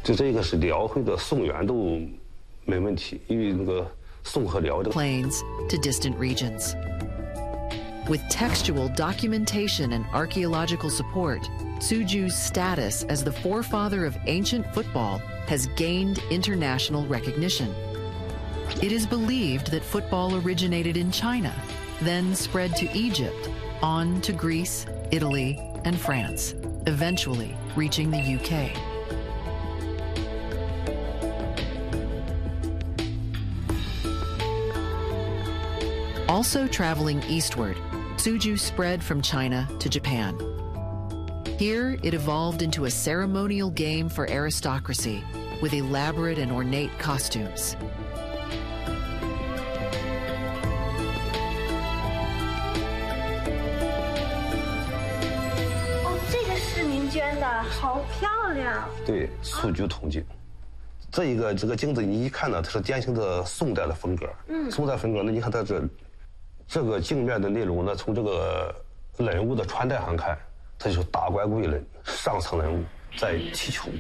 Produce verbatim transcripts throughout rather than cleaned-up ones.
就这个是辽或者宋元都没问题，因为那个宋和辽的。 Plains to distant regions. With textual documentation and archaeological support, Tsuju's status as the forefather of ancient football has gained international recognition. It is believed that football originated in China, then spread to Egypt, on to Greece, Italy, and France, eventually reaching the U K. Also traveling eastward, Tsuju spread from China to Japan. Here, it evolved into a ceremonial game for aristocracy with elaborate and ornate costumes. Oh, 这个是您捐的，好漂亮。 对，蹴鞠铜镜。这一个这个镜子，你一看呢，它是典型的宋代的风格。嗯，宋代风格，那你看它这这个镜面的内容呢，从这个人物的穿戴上看，它就是达官贵人、上层人物在祈求。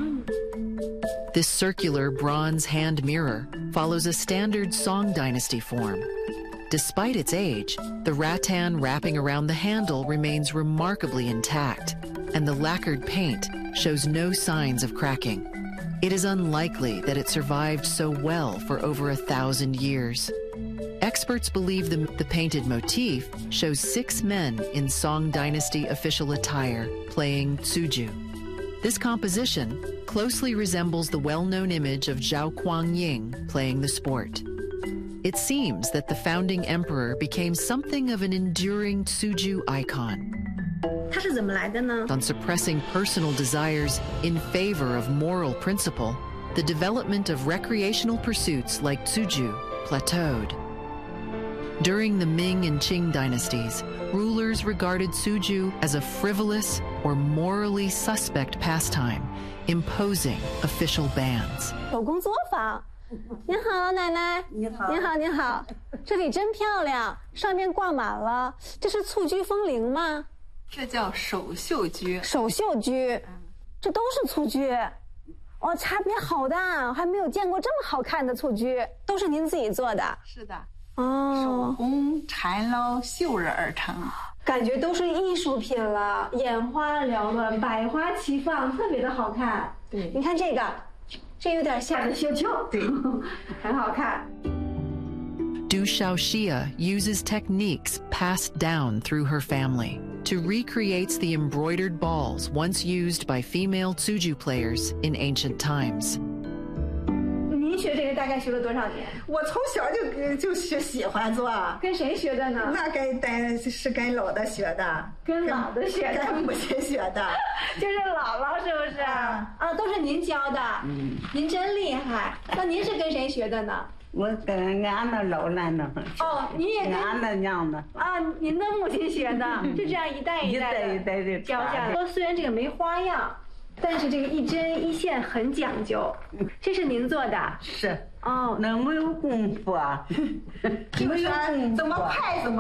This circular bronze hand mirror follows a standard Song dynasty form. Despite its age, the rattan wrapping around the handle remains remarkably intact, and the lacquered paint shows no signs of cracking. It is unlikely that it survived so well for over a thousand years. Experts believe the, the painted motif shows six men in Song dynasty official attire playing tsuju. This composition closely resembles the well-known image of Zhao Kuangying playing the sport. It seems that the founding emperor became something of an enduring tsuju icon. 它是怎么来的呢? On suppressing personal desires in favor of moral principle, the development of recreational pursuits like tsuju plateaued. During the Ming and Qing dynasties, rulers regarded tsuju as a frivolous or morally suspect pastime, imposing official bans. 手工作坊，您好，奶奶。你好，您好，您好。这里真漂亮，上面挂满了，这是蹴鞠风铃吗？ 这叫手绣鞠。 手绣鞠，这都是蹴鞠。哦，差别好大，我还没有见过这么好看的蹴鞠，都是您自己做的。 是的。 哦， 手工缠绕绣制而成， 感觉都是艺术品了，眼花缭乱，百花齐放，特别的好看。 对， 你看这个，这有点像绣球，对，很好看。 Du Shaoxia uses techniques passed down through her family to recreate the embroidered balls once used by female tsuju players in ancient times. 您学这个大概学了多少年？ 我从小就就学喜欢做。 跟谁学的呢？ 那跟跟是跟老的学的， 跟老的学的， 跟母亲学的， 就是姥姥是不是？啊，啊都是您教的。嗯，您真厉害。那您是跟谁学的呢？ 我跟俺的老奶奶。 哦，你也跟俺的娘的。 啊，您的母亲学的，就这样一代一代的一代一代的教下来。虽然这个没花样。但是这个一针一线很讲究，这是您做的？ 是。 哦， 那没有功夫啊，没有功夫，怎么拍怎么。